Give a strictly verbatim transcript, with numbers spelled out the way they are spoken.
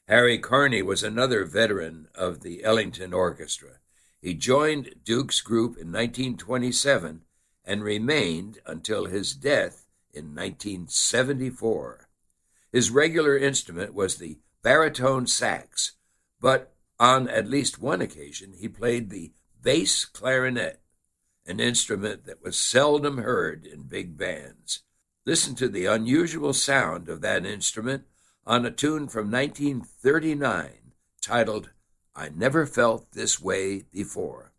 Harry Carney was another veteran of the Ellington Orchestra. He joined Duke's group in nineteen twenty-seven and remained until his death in nineteen seventy-four. His regular instrument was the baritone sax, but on at least one occasion he played the bass clarinet, an instrument that was seldom heard in big bands. Listen to the unusual sound of that instrument on a tune from nineteen thirty-nine titled, "I Never Felt This Way Before."